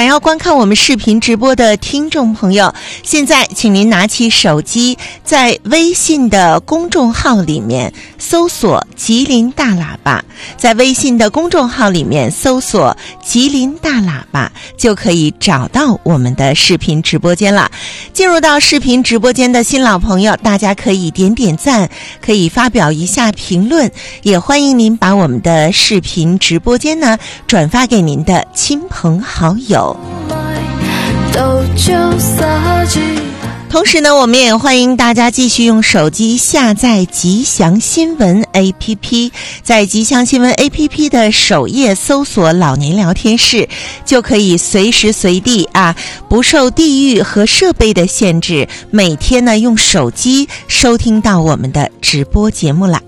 要观看我们视频直播的听众朋友，现在请您拿起手机，在微信的公众号里面搜索吉林大喇叭，在微信的公众号里面搜索吉林大喇叭，就可以找到我们的视频直播间了。进入到视频直播间的新老朋友，大家可以点点赞，可以发表一下评论，也欢迎您把我们的视频直播间呢转发给您的亲朋好友。同时呢，我们也欢迎大家继续用手机下载吉祥新闻 APP， 在吉祥新闻 APP 的首页搜索老年聊天室，就可以随时随地不受地域和设备的限制，每天呢用手机收听到我们的直播节目了。